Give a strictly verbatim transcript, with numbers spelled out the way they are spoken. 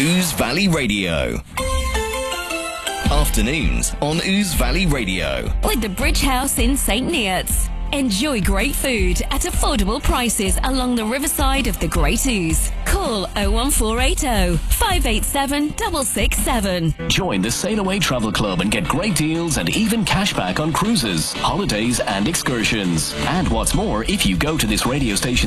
Ouse Valley Radio. Afternoons on Ouse Valley Radio. With the Bridge House in Saint Neots. Enjoy great food at affordable prices along the riverside of the Great Ouse. Call oh one four eight oh, five eight seven, six six seven. Join the Sail Away Travel Club and get great deals and even cashback on cruises, holidays and excursions. And what's more, if you go to this radio station